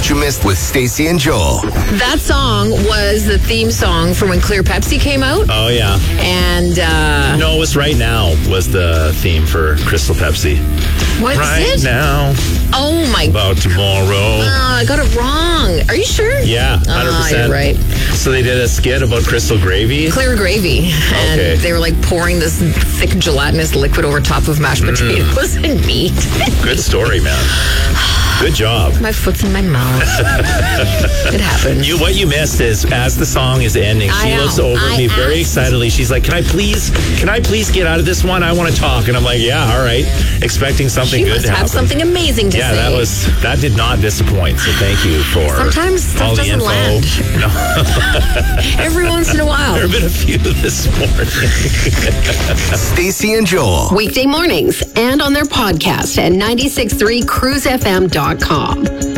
What You Missed with Stacey and Joel. That song was the theme song for when Clear Pepsi came out. Oh, yeah. And, No, it was Right Now was the theme for Crystal Pepsi. what Right is it? now, Oh, my God. about tomorrow. I got it wrong. Are you sure? Yeah, 100%. You're right. So they did a skit about Crystal Gravy. Clear gravy. And Okay. they were like pouring this thick gelatinous liquid over top of mashed potatoes and meat. Good story, man. Good job. My foot's in my mouth. It happens. What you missed is, as the song is ending, she looks over at me very excitedly. She's like, can I please get out of this one? I want to talk. And I'm like, yeah, all right. Expecting something She good must to happen. have something amazing to Yeah, say. that did not disappoint. So thank you for Sometimes stuff all the doesn't info. land. No, Every once in a while. there have been a few this morning. Stacey and Joel. Weekday mornings and on their podcast at 96.3cruisefm.com.